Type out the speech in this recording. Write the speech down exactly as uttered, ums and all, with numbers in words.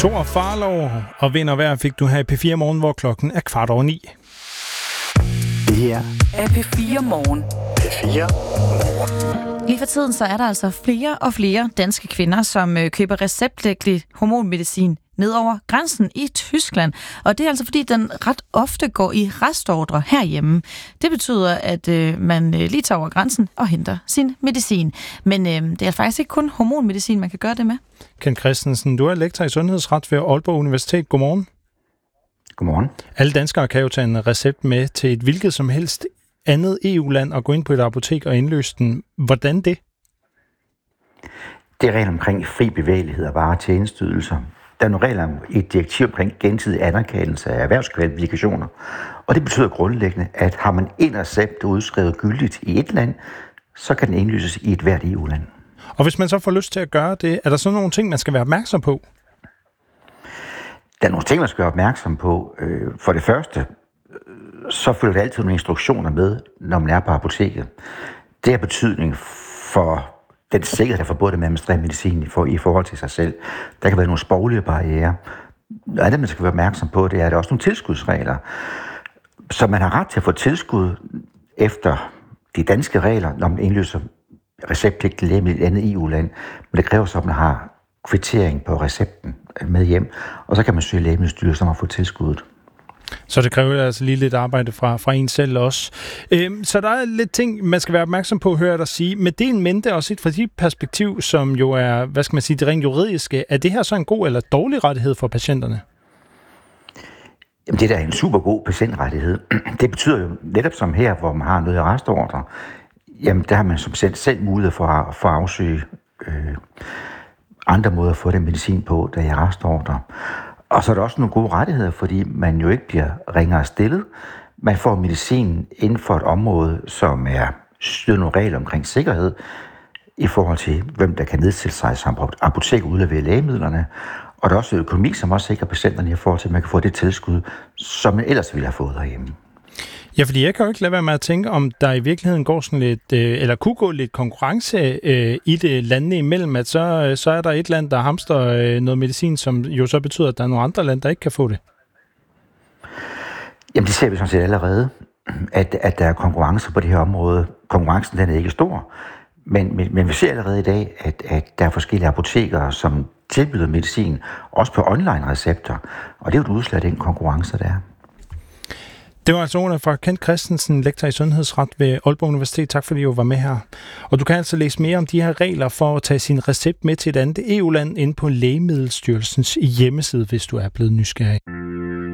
Thor Farlov og Vind og Vejr fik du her i P fire Morgen, hvor klokken er kvart over ni. Det her er P fire Morgen. P fire Morgen. Lige for tiden så er der altså flere og flere danske kvinder, som øh, køber receptpligtig hormonmedicin ned over grænsen i Tyskland. Og det er altså fordi, den ret ofte går i restordre herhjemme. Det betyder, at øh, man øh, lige tager over grænsen og henter sin medicin. Men øh, det er faktisk ikke kun hormonmedicin, man kan gøre det med. Kent Christensen, du er lektor i sundhedsret ved Aalborg Universitet. Godmorgen. Godmorgen. Alle danskere kan jo tage en recept med til et hvilket som helst andet E U-land og gå ind på et apotek og indløse den. Hvordan det? Det er regler omkring fri bevægelighed af varer og tjenesteydelser. Der er nogle regler om et direktiv omkring gensidig anerkendelse af erhvervskvalifikationer. Og det betyder grundlæggende, at har man en recept udskrevet gyldigt i et land, så kan den indløses i et hvert E U-land. Og hvis man så får lyst til at gøre det, er der så nogle ting, man skal være opmærksom på? Der er nogle ting, man skal være opmærksom på. For det første, så følger der altid nogle instruktioner med, når man er på apoteket. Det har betydning for den sikkerhed, der er forbundet med at administrere medicin for, i forhold til sig selv. Der kan være nogle sproglige barrierer. Noget andet, man skal være opmærksom på, det er, at der er også nogle tilskudsregler. Så man har ret til at få tilskud efter de danske regler, når man indløser receptpligtig lægemiddel i et andet E U-land. Men det kræver så, at man har kvittering på recepten med hjem, og så kan man søge Lægemiddelstyrelsen om at få tilskuddet. Så det kræver altså lige lidt arbejde fra, fra en selv også. Øhm, så der er lidt ting, man skal være opmærksom på, hører jeg dig sige. Med det en mente, også fra dit perspektiv, som jo er, hvad skal man sige, det rent juridiske, er det her så en god eller dårlig rettighed for patienterne? Jamen, det er da en super god patientrettighed. Det betyder jo netop som her, hvor man har noget i restordre, jamen der har man som patient selv mulighed for at, for at afsøge øh, andre måder at få den medicin på, der er i restordre. Og så er der også nogle gode rettigheder, fordi man jo ikke bliver ringere stillet. Man får medicin inden for et område, som er styret nogle regler omkring sikkerhed, i forhold til, hvem der kan nedsætte sig som apotek og udlevere lægemidlerne. Og der er også økonomi, som også sikrer patienterne i forhold til, at man kan få det tilskud, som man ellers ville have fået herhjemme. Ja, fordi jeg kan jo ikke lade være med at tænke, om der i virkeligheden går sådan lidt, øh, eller kunne gå lidt konkurrence øh, i det landene imellem, at så, øh, så er der et land, der hamster øh, noget medicin, som jo så betyder, at der er nogle andre lande, der ikke kan få det. Jamen det ser vi sådan set allerede, at, at der er konkurrence på det her område. Konkurrencen den er ikke stor, men, men, men vi ser allerede i dag, at, at der er forskellige apotekere, som tilbyder medicin, også på online-recepter, og det er jo et udslag af den konkurrence, der er. Det var altså ordene fra Kent Christensen, lektor i sundhedsret ved Aalborg Universitet. Tak fordi du var med her. Og du kan altså læse mere om de her regler for at tage sin recept med til et andet E U-land inde på Lægemiddelstyrelsens hjemmeside, hvis du er blevet nysgerrig.